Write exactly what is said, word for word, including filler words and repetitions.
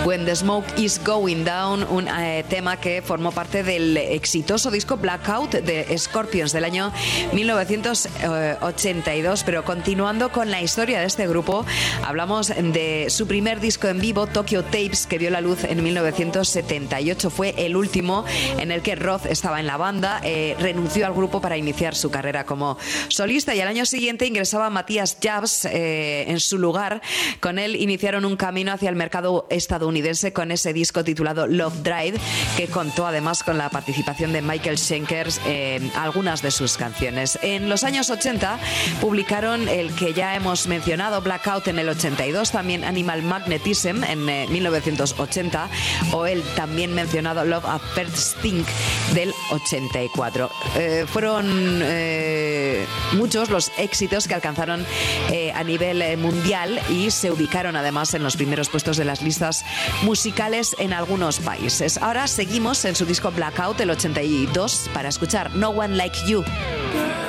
When the Smoke is Going Down, un eh, tema que formó parte del exitoso disco Blackout de Scorpions del año mil novecientos ochenta y dos. Pero continuando con la historia de este grupo, hablamos de su primer disco en vivo, Tokyo Tapes, que vio la luz en mil novecientos setenta y ocho. Fue el último en el que Roth estaba en la banda, eh, renunció al grupo para iniciar su carrera como solista, y al año siguiente ingresaba Matthias Jabs eh, en su lugar. Con él iniciaron un camino hacia el mercado estadounidense con ese disco titulado Love Drive, que contó además con la participación de Michael Schenker en algunas de sus canciones. En los años ochenta publicaron el que ya hemos mencionado, Blackout, en el ochenta y dos, también Animal Magnetism en eh, mil novecientos ochenta, o el también mencionado Love at First Sting del ochenta y cuatro. Eh, fueron eh, muchos los éxitos que alcanzaron eh, a nivel eh, mundial, y se ubicaron además en los primeros puestos de las listas musicales en algunos países. Ahora seguimos en su disco Blackout del ochenta y dos para escuchar No One Like You.